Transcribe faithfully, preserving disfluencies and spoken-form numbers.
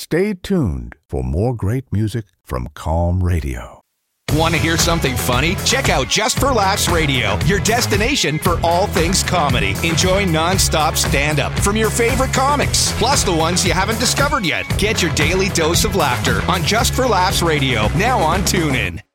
Stay tuned for more great music from Calm Radio. Want to hear something funny? Check out Just for Laughs Radio, your destination for all things comedy. Enjoy non-stop stand-up from your favorite comics, plus the ones you haven't discovered yet. Get your daily dose of laughter on Just for Laughs Radio, now on TuneIn.